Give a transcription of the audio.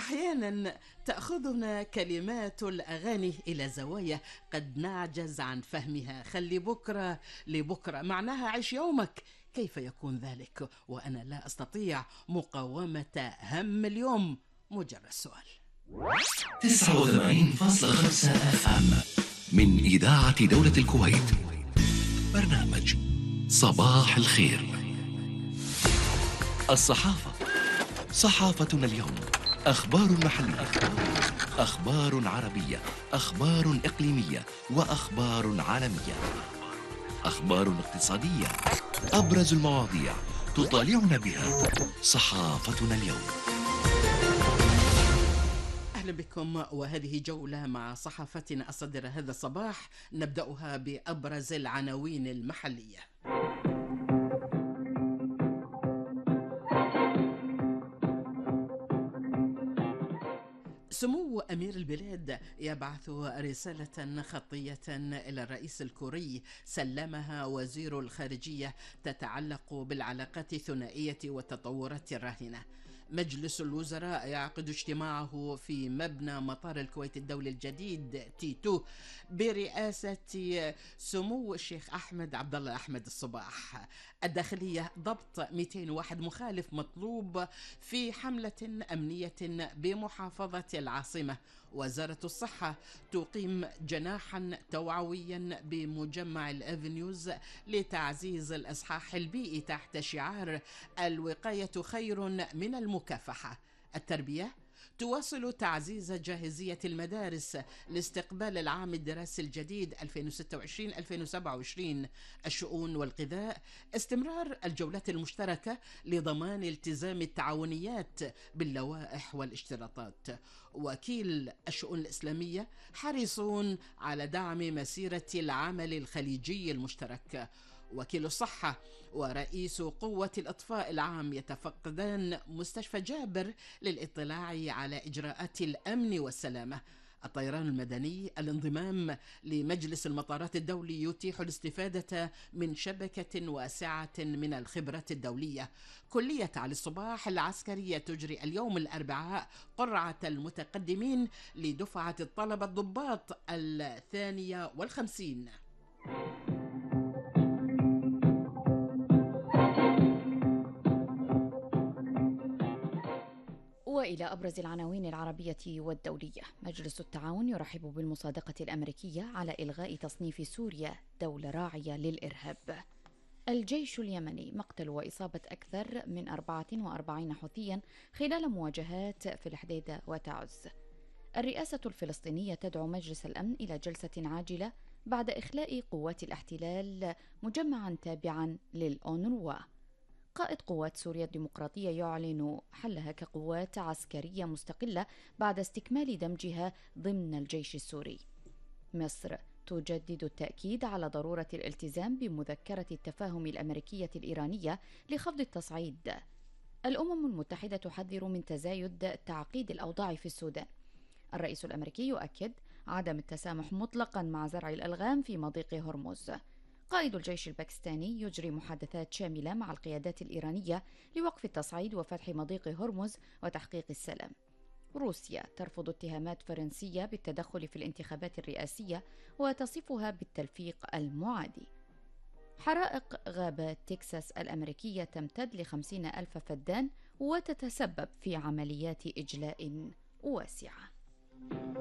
أحيانا تأخذنا كلمات الأغاني إلى زوايا قد نعجز عن فهمها. خلي بكرة لبكرة معناها عيش يومك. كيف يكون ذلك وأنا لا أستطيع مقاومة هم اليوم؟ مجرد سؤال. 89.5 اف ام من إذاعة دولة الكويت. برنامج صباح الخير. الصحافة، صحافتنا اليوم. أخبار محلية، أخبار عربية، أخبار إقليمية، وأخبار عالمية، أخبار اقتصادية. أبرز المواضيع تطالعنا بها صحافتنا اليوم. أهلا بكم، وهذه جولة مع صحافتنا الصادرة هذا الصباح. نبدأها بأبرز العناوين المحلية. سمو أمير البلاد يبعث رسالة خطية إلى الرئيس الكوري سلمها وزير الخارجية تتعلق بالعلاقات الثنائية والتطورات الراهنة. مجلس الوزراء يعقد اجتماعه في مبنى مطار الكويت الدولي الجديد T2 برئاسة سمو الشيخ أحمد عبد الله أحمد الصباح. الداخلية ضبط 201 مخالف مطلوب في حملة أمنية بمحافظة العاصمة. وزارة الصحة تقيم جناحا توعويا بمجمع الأفنيوز لتعزيز الإصحاح البيئي تحت شعار الوقاية خير من المكافحة. التربية تواصل تعزيز جاهزية المدارس لاستقبال العام الدراسي الجديد 2026-2027. الشؤون والغذاء استمرار الجولات المشتركة لضمان التزام التعاونيات باللوائح والاشتراطات. وكيل الشؤون الإسلامية حريصون على دعم مسيرة العمل الخليجي المشترك. وكيل الصحة ورئيس قوة الإطفاء العام يتفقدان مستشفى جابر للاطلاع على إجراءات الأمن والسلامة. الطيران المدني الانضمام لمجلس المطارات الدولي يتيح الاستفادة من شبكة واسعة من الخبرات الدولية. كلية علي الصباح العسكرية تجري اليوم الأربعاء قرعة المتقدمين لدفعة الطلبة الضباط 52. وإلى أبرز العناوين العربية والدولية. مجلس التعاون يرحب بالمصادقة الأمريكية على إلغاء تصنيف سوريا دولة راعية للإرهاب. الجيش اليمني مقتل وإصابة أكثر من 44 حوثيا خلال مواجهات في الحديدة وتعز. الرئاسة الفلسطينية تدعو مجلس الأمن إلى جلسة عاجلة بعد إخلاء قوات الاحتلال مجمعا تابعا للأونروا. قائد قوات سوريا الديمقراطية يعلن حلها كقوات عسكرية مستقلة بعد استكمال دمجها ضمن الجيش السوري. مصر تجدد التأكيد على ضرورة الالتزام بمذكرة التفاهم الأمريكية الإيرانية لخفض التصعيد. الأمم المتحدة تحذر من تزايد تعقيد الأوضاع في السودان. الرئيس الأمريكي يؤكد عدم التسامح مطلقا مع زرع الألغام في مضيق هرمز. قائد الجيش الباكستاني يجري محادثات شاملة مع القيادات الإيرانية لوقف التصعيد وفتح مضيق هرمز وتحقيق السلام. روسيا ترفض اتهامات فرنسية بالتدخل في الانتخابات الرئاسية وتصفها بالتلفيق المعادي. حرائق غابات تكساس الأمريكية تمتد ل50,000 فدان وتتسبب في عمليات إجلاء واسعة.